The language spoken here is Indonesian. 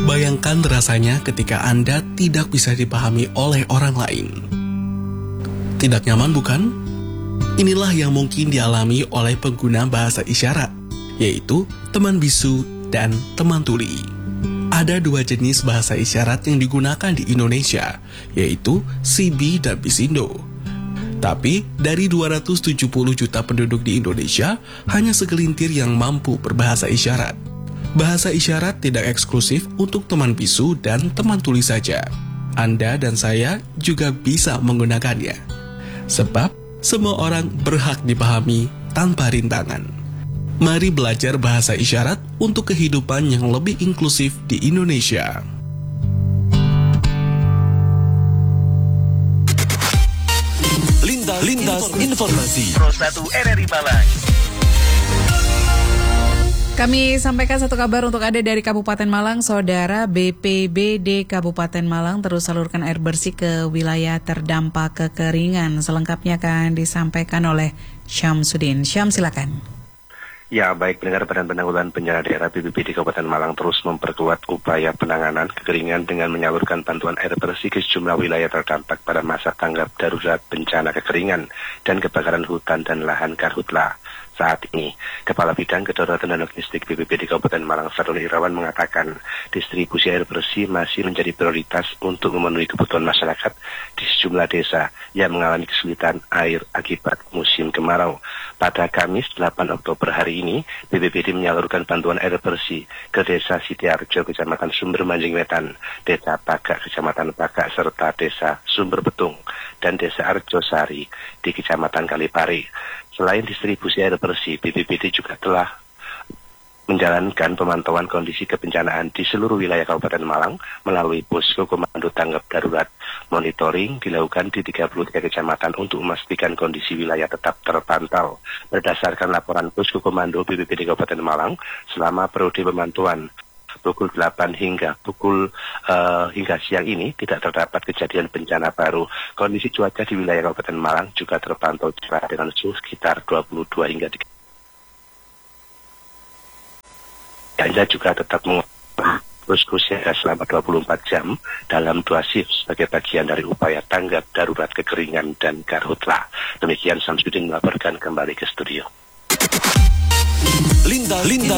Bayangkan rasanya ketika Anda tidak bisa dipahami oleh orang lain. Tidak nyaman bukan? Inilah yang mungkin dialami oleh pengguna bahasa isyarat, yaitu teman bisu dan teman tuli. Ada dua jenis bahasa isyarat yang digunakan di Indonesia, yaitu CB dan Bisindo. Tapi, dari 270 juta penduduk di Indonesia, hanya segelintir yang mampu berbahasa isyarat. Bahasa isyarat tidak eksklusif untuk teman bisu dan teman tuli saja. Anda dan saya juga bisa menggunakannya. Sebab, semua orang berhak dipahami tanpa rintangan. Mari belajar bahasa isyarat untuk kehidupan yang lebih inklusif di Indonesia. Lintas Informasi Pro 1 RRI Malang. Kami sampaikan satu kabar untuk Anda dari Kabupaten Malang. Saudara, BPBD Kabupaten Malang terus salurkan air bersih ke wilayah terdampak kekeringan. Selengkapnya akan disampaikan oleh Syamsuddin. Syam, silakan. Ya, baik, pendengar Badan Penanggulangan Bencana Daerah BPBD Kabupaten Malang terus memperkuat upaya penanganan kekeringan dengan menyalurkan bantuan air bersih ke sejumlah wilayah terdampak pada masa tanggap darurat bencana kekeringan dan kebakaran hutan dan lahan karhutla. Saat ini, Kepala Bidang Kedaruratan dan Logistik BPBD Kabupaten Malang, Sarul Irawan, mengatakan distribusi air bersih masih menjadi prioritas untuk memenuhi kebutuhan masyarakat di sejumlah desa yang mengalami kesulitan air akibat musim kemarau. Pada Kamis 8 Oktober hari ini, BPBD menyalurkan bantuan air bersih ke Desa Sitiarjo, Kecamatan Sumber Manjing Wetan, Desa Pagak, Kecamatan Pagak, serta Desa Sumber Betung, dan Desa Arjosari di Kecamatan Kalipari. Selain distribusi air bersih, BPBD juga telah menjalankan pemantauan kondisi kebencanaan di seluruh wilayah Kabupaten Malang melalui Posko Komando Tanggap Darurat. Monitoring dilakukan di 33 kecamatan untuk memastikan kondisi wilayah tetap terpantau. Berdasarkan laporan Posko Komando BPBD Kabupaten Malang, selama periode pemantauan pukul 8 hingga siang ini tidak terdapat kejadian bencana baru. Kondisi cuaca di wilayah Kabupaten Malang juga terpantau cerah dengan suhu sekitar 22 hingga 3. Anda juga tetap posko siaga selama 24 jam dalam 2 shift sebagai bagian dari upaya tanggap darurat kekeringan dan karhutla. Demikian Syamsuddin melaporkan kembali ke studio. Lintas